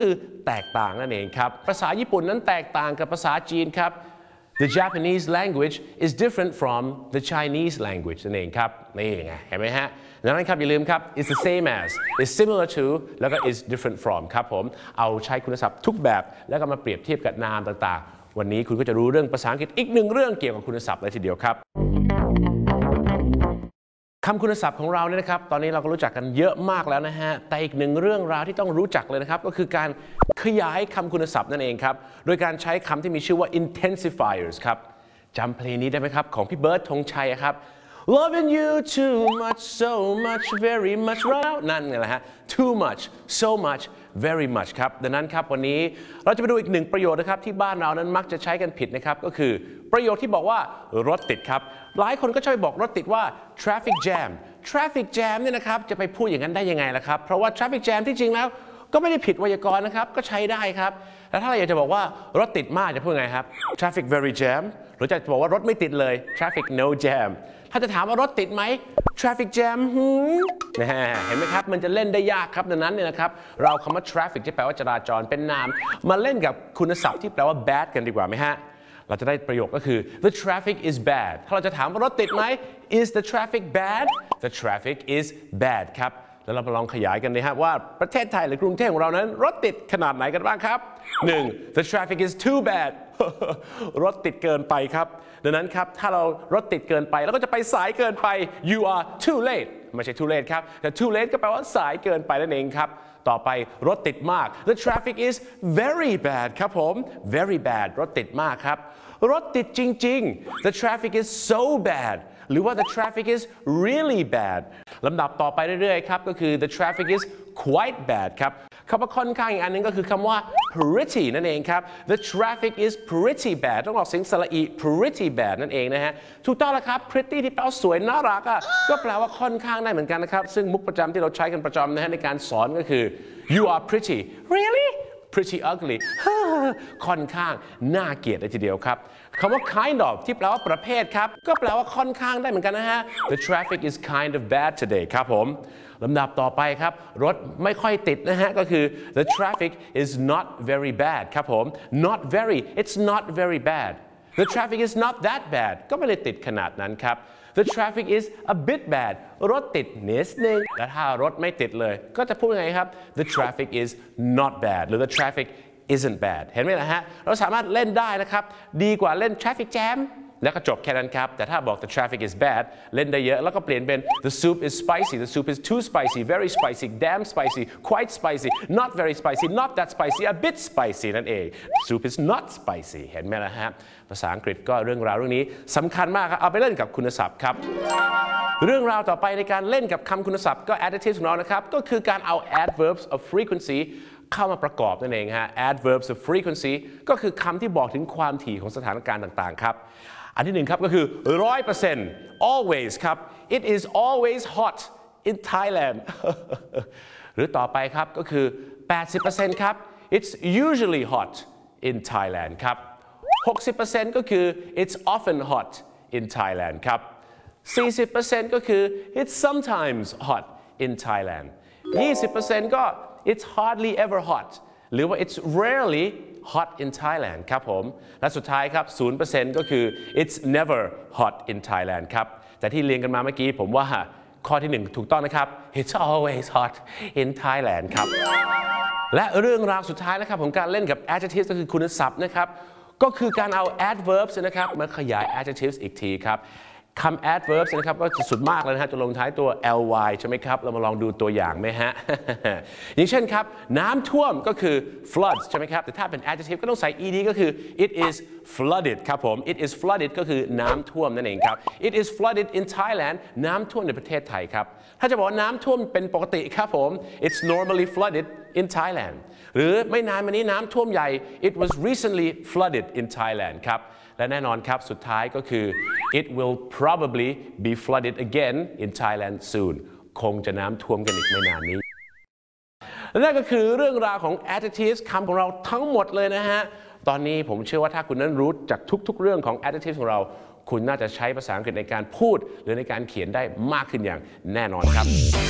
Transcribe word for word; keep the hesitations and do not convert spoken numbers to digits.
คือแตกต่างนั่นเองครับภาษาญี่ปุ่นนั้นแตกต่างกับภาษาจีนครับ The Japanese language is different from the Chinese language นั่นเองครับนี่ไงเห็นไหมฮะดังนั้นครับอย่าลืมครับ is the same as is similar to แล้วก็ is different from ครับผมเอาใช้คุณศัพท์ทุกแบบแล้วก็มาเปรียบเทียบกับนามต่างๆวันนี้คุณก็จะรู้เรื่องภาษาอังกฤษอีกหนึ่งเรื่องเกี่ยวกับคุณศัพท์เลยทีเดียวครับคำคุณศัพท์ของเราเนี่ยนะครับตอนนี้เราก็รู้จักกันเยอะมากแล้วนะฮะแต่อีกหนึ่งเรื่องราวที่ต้องรู้จักเลยนะครับก็คือการขยายคำคุณศัพท์นั่นเองครับโดยการใช้คำที่มีชื่อว่า intensifiers ครับจำเพลงนี้ได้ไหมครับของพี่เบิร์ดธงชัยครับ Loving you too much so much very much นั่นไงล่ะฮะ too much so much very much ครับดังนั้นครับวันนี้เราจะไปดูอีกหนึ่งประโยคนะครับที่บ้านเรานั้นมักจะใช้กันผิดนะครับก็คือประโยคที่บอกว่ารถติดครับหลายคนก็ชอบบอกรถติดว่า traffic jam traffic jam เนี่ยนะครับจะไปพูดอย่างนั้นได้ยังไงล่ะครับเพราะว่า traffic jam ที่จริงแล้วก็ไม่ได้ผิดไวยากรณ์นะครับก็ใช้ได้ครับแล้วถ้าเราอยากจะบอกว่ารถติดมากจะพูดไงครับ traffic very jam หรือจะบอกว่ารถไม่ติดเลย traffic no jam ถ้าจะถามว่ารถติดไหม traffic jam หืมนะฮะเห็นไหมครับมันจะเล่นได้ยากครับดังนั้นเนี่ยนะครับเราคำว่า traffic ที่แปลว่าจราจรเป็นนามมาเล่นกับคุณศัพท์ที่แปลว่า bad กันดีกว่าไหมฮะเราจะได้ประโยคก็คือ the traffic is bad ถ้าเราจะถามว่ารถติดไหม is the traffic bad the traffic is bad ครับแล้วเรามาลองขยายกันนะฮะว่าประเทศไทยหรือกรุงเทพของเรานั้นรถติดขนาดไหนกันบ้างครับ หนึ่ง the traffic is too bad รถติดเกินไปครับดังนั้นครับถ้าเรารถติดเกินไปแล้วก็จะไปสายเกินไป you are too late ไม่ใช่ too late ครับแต่ too late ก็แปลว่าสายเกินไปนั่นเองครับต่อไปรถติดมาก the traffic is very bad ครับผม very bad รถติดมากครับรถติดจริงๆ the traffic is so bad หรือว่า the traffic is really bad ลำดับต่อไปเรื่อยๆครับก็คือ the traffic is quite bad ครับคำว่าค่อนข้างอีกอันนึงก็คือคำว่า pretty นั่นเองครับ the traffic is pretty bad ต้องออกเสียงสระอี pretty bad นั่นเองนะฮะถูกต้องแล้วครับ pretty ที่แปลว่าสวยน่ารักอ่ะก็แปลว่าค่อนข้างได้เหมือนกันนะครับซึ่งมุกประจำที่เราใช้กันประจำนะฮะในการสอนก็คือ you are pretty really pretty ugly ค่อนข้างน่าเกลียดเลยทีเดียวครับคำว่า kind of ที่แปลว่าประเภทครับก็แปลว่าค่อนข้างได้เหมือนกันนะฮะ the traffic is kind of bad today ครับผมลำดับต่อไปครับรถไม่ค่อยติดนะฮะก็คือ the traffic is not very bad ครับผม not very it's not very bad the traffic is not that bad ก็ไม่ได้ติดขนาดนั้นครับThe traffic is a bit bad รถติดนิดนึงและถ้ารถไม่ติดเลยก็จะพูดยังไงครับ The traffic is not bad หรือ The traffic isn't bad เห็นไหมล่ะฮะเราสามารถเล่นได้นะครับดีกว่าเล่น traffic jam แล้วก็จบแค่นั้นครับแต่ถ้าบอก the traffic is bad เล่นได้เยอะแล้วก็เปลี่ยนเป็น the soup is spicy the soup is too spicy very spicy damn spicy quite spicy not very spicy not that spicy a bit spicy นั่นเอง soup is not spicy เห็นไหมล่ะฮะภาษาอังกฤษก็เรื่องราวเรื่องนี้สำคัญมากครับเอาไปเล่นกับคุณศัพท์ครับเรื่องราวต่อไปในการเล่นกับคำคุณศัพท์ก็ adjectives ของเรานะครับก็คือการเอา adverbs of frequency เข้ามาประกอบนั่นเองฮะ adverbs of frequency ก็คือคำที่บอกถึงความถี่ของสถานการณ์ต่างๆครับอันที่หนึ่งครับก็คือ one hundred percent always ครับ it is always hot in Thailand หรือต่อไปครับก็คือ eighty percent ครับ it's usually hot in Thailand ครับsixty percent ก็คือ it's often hot in Thailand ครับforty percent ก็คือ it's sometimes hot in Thailand twenty percent ก็ it's hardly ever hot หรือว่า it's rarely hot in Thailand ครับผมและสุดท้ายครับ zero percent ก็คือ it's never hot in Thailand ครับแต่ที่เรียนกันมาเมื่อกี้ผมว่าข้อที่หนึ่งถูกต้องนะครับ it's always hot in Thailand ครับและเรื่องราวสุดท้ายนะครับของการเล่นกับ adjectives ก็คือคุณศัพท์นะครับก็คือการเอา adverbs นะครับมาขยาย adjectives อีกทีครับคำ adverbs นะครับก็จะสุดมากเลยนะฮะจะลงท้ายตัว ly ใช่ไหมครับเรามาลองดูตัวอย่างไหมฮะ อย่างเช่นครับน้ำท่วมก็คือ floods ใช่ไหมครับแต่ถ้าเป็น adjective ก็ต้องใส่ ed ก็คือ it is flooded ครับผม it is flooded ก็คือน้ำท่วมนั่นเองครับ it is flooded in Thailand น้ำท่วมในประเทศไทยครับถ้าจะบอกว่าน้ำท่วมเป็นปกติครับผม it's normally flooded in Thailand หรือไม่นานมานี้น้ำท่วมใหญ่ it was recently flooded in Thailand ครับและแน่นอนครับสุดท้ายก็คือ it will probably be flooded again in Thailand soon คงจะน้ำท่วมกันอีกไม่นานนี้และนั่นก็คือเรื่องราวของ adjectives คำของเราทั้งหมดเลยนะฮะตอนนี้ผมเชื่อว่าถ้าคุณนั้นรู้จากทุกๆเรื่องของ adjectives ของเราคุณน่าจะใช้ภาษาอังกฤษในการพูดหรือในการเขียนได้มากขึ้นอย่างแน่นอนครับ